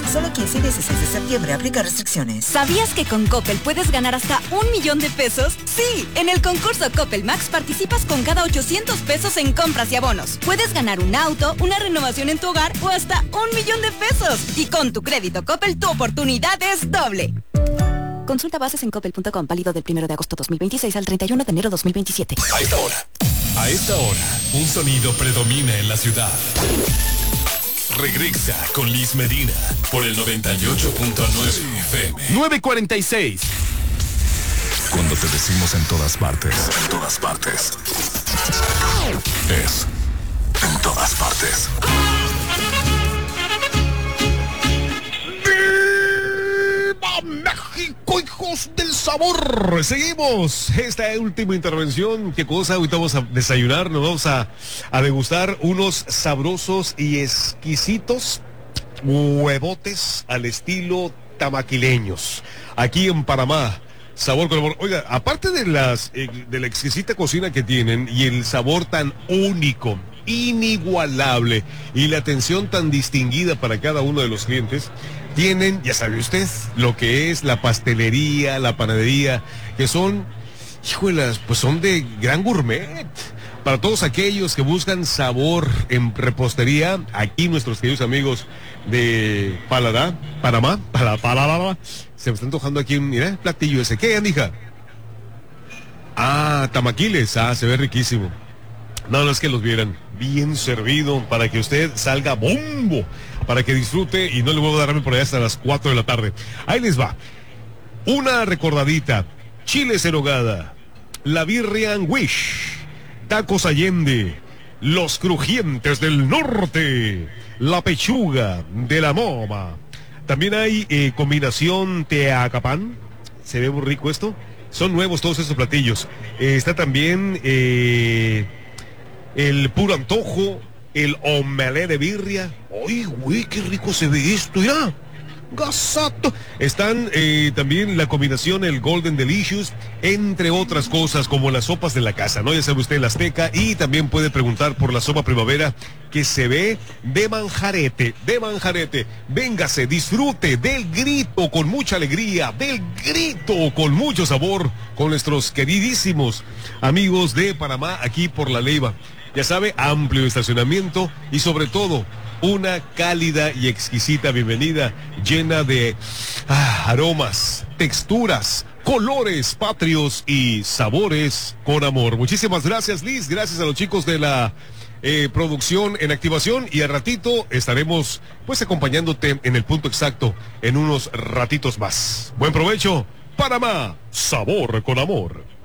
Solo 15 y 16 de septiembre. Aplica restricciones. ¿Sabías que con Coppel puedes ganar hasta 1 millón de pesos? Sí, en el concurso Coppel Max participas con cada 800 pesos en compras y abonos. Puedes ganar un auto, una renovación en tu hogar o hasta 1 millón de pesos. Y con tu crédito Coppel, tu oportunidad es doble. Consulta bases en coppel.com, válido del 1 de agosto 2026 al 31 de enero 2027. A esta hora, un sonido predomina en la ciudad. Regresa con Liz Medina por el 98.9 FM. 9:46. Cuando te decimos en todas partes, es en todas partes. ¡Viva México, hijos del sabor! Seguimos esta última intervención. ¿Qué cosa? Ahorita vamos a desayunar, nos vamos a degustar unos sabrosos y exquisitos huevotes al estilo tamaquileños. Aquí en Panamá. Sabor con amor. Oiga, aparte de la exquisita cocina que tienen y el sabor tan único, inigualable y la atención tan distinguida para cada uno de los clientes, tienen, ya sabe usted, lo que es la pastelería, la panadería, que son, híjolas, pues son de gran gourmet. Para todos aquellos que buscan sabor en repostería, aquí nuestros queridos amigos de Panamá, se me está antojando aquí un, mira, platillo ese. ¿Qué, hija? Ah, tamaquiles, se ve riquísimo. No es que los vieran bien servido para que usted salga bombo, para que disfrute y no le voy a darme por allá hasta las 4 de la tarde. Ahí les va. Una recordadita, chiles en nogada, la birria and wish, tacos Allende, los crujientes del norte, la pechuga de la moma. También hay combinación teacapán. Se ve muy rico esto. Son nuevos todos estos platillos. Está también el puro antojo, el omelette de birria. ¡Ay, güey, qué rico se ve esto! ¡Ya! ¡Gasato! Están también la combinación, el Golden Delicious, entre otras cosas como las sopas de la casa, ¿no? Ya sabe usted, la Azteca, y también puede preguntar por la sopa primavera, que se ve de manjarete, Véngase, disfrute del grito con mucha alegría, del grito con mucho sabor, con nuestros queridísimos amigos de Panamá, aquí por La Leiva. Ya sabe, amplio estacionamiento y sobre todo una cálida y exquisita bienvenida llena de aromas, texturas, colores patrios y sabores con amor. Muchísimas gracias, Liz. Gracias a los chicos de la producción en activación, y al ratito estaremos pues acompañándote en el punto exacto en unos ratitos más. Buen provecho. Panamá, sabor con amor.